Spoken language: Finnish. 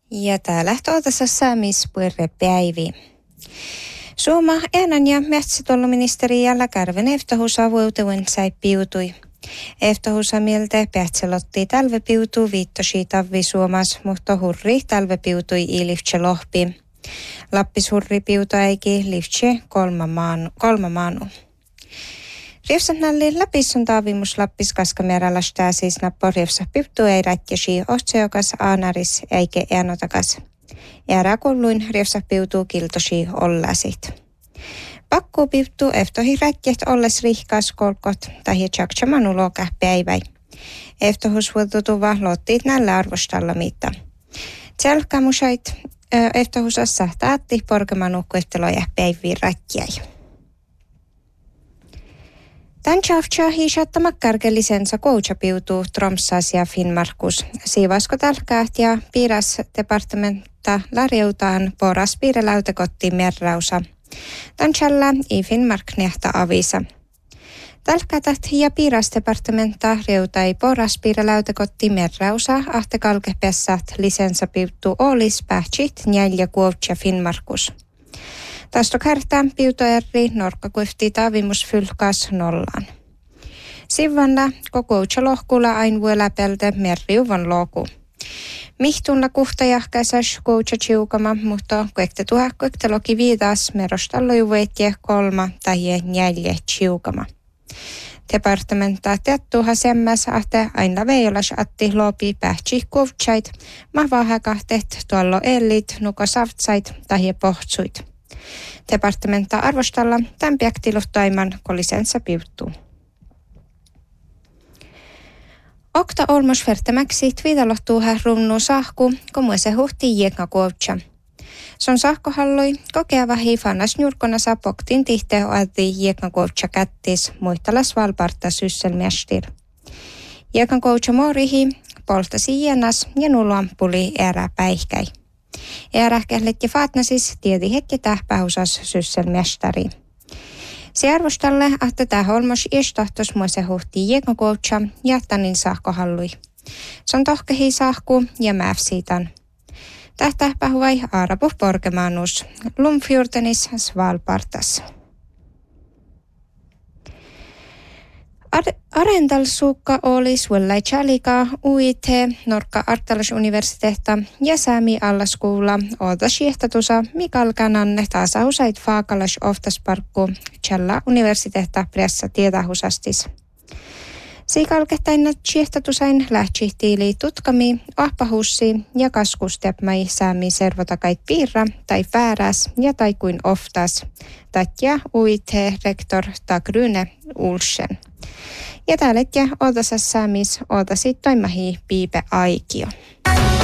Ja täällä tuotassa saamispuirrepäivi. Suoma äänen ja metsätolloministeri Jalla Kärven eftohusavuutuvun säippiutui. Eftohusa mieltä pähtselotti talvepiutuu viittosi tavvi Suomas, mutta hurri talvepiutui i liftse lohpi. Lappis hurri piutaiki liftse kolma maanu. Riefsatnalli Lapis on taavimus Lappis kaskamerällä siis nappo riefsa piuttu ei rätkäsi ohtseokas aanaris eikä äänotakas. Äärä kulluin riefsa piutuu kiltosi ollasit. Pakku piuttu eftohi rätket olles rihkas kolkot tai tjaktsamanu päiväi. Eftohus vuotutuva lottiit näillä arvostalla mitta. Tselkämusait eftohusassa taatti porkemanu kuetteloja päiviin rätkiäi. Tän tjavtja hiisattama kärkelisensa koutsapiutuu Tromsas ja Finnmarkus. Siivasko tälkäät ja piiras departementa larjeutaan poras piirelautekotti merrausa. Tän tjällä i Finnmark nehta avisa. Tälkätät ja piiras departementa reutai poras piirelautekotti merrausa ahte kalkepessat lisensa piuttuu olis pähtsit njälja kuovtja Finnmarkus. Tästä kärtään piutoerri norkkakuifti taavimus fylkas nollaan. Sivvanna kokoutsa lohkulla ain voi läpeltä merriuvan loku. Mihtunna kuhtajahkäisäs koutsa chiukama, mutta kuekte loki viitas merostallojuveetje 3 tai 4 chiukama. Departementa teattuha semmäs ahte aina veijolas atti lopi pähtsi kovtsait, mahvahäkahtet tuollo ellit, nuko savtsait tai pohtsuit. Departementa arvostalla tämän piaktiluhtaiman kolisensa piuttuu. Okta olmos vertämäksi tviidalohtuuha runnu sahku, komuese huhti jiekka kuovtsa. Son sahkohalloi kokeava hiifannas njurkona sapoktin tihte oadi jiekka kuovtsa kättis muittalas valparta sysselmästir. Jiekka kuovtsa morihi poltasi jienas ja nuluampuli erä päihkäi. Äärähkählet ja faatnasis tiedi hetki tähpähusas sysselmästari. Se arvostalle, että tämä holmos iestahtos muose huhti jiekokoutsa ja tanin sahkohallui. Se on tohkehi sahku ja mäfsiitan. Tähtähpähuvai aarapuh porkemaanus, lumfjurtenis svalpartas. Arendalsukka oli suollai chalika UIT Norkka Artalasuniversitehta ja Säämi Allaskuulla oota siehtatusa Mikael Kananne taasahusait faakalas oftasparkku Challa Universitehta pressa tietahusastis. Siikalkehtaina siehtatusain lähtsihtiili tutkami, ahpahussi ja kaskustepmai Säämi servotakait piirra tai vääräs ja tai kuin oftas, tatja UIT-rektor Tagryne Ulsen. Ja täällä ootasa Säämis ootasi toimahi piipe aikio.